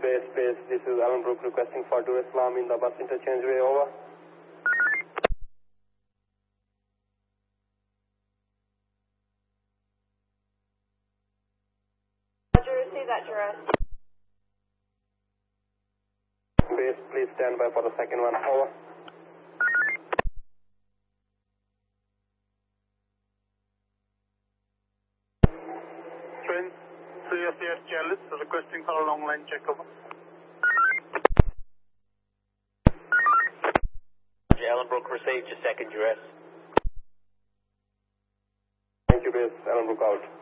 Base, this is Alan Brook requesting for Dur Islam in the bus interchange way, over. Roger, receive that, Duress. Base, please stand by for the second one, over. Train 3FDS Chalice requesting for a long line check, over. Alan Brook received your second, Duress. Thank you, Base, Alan Brook out.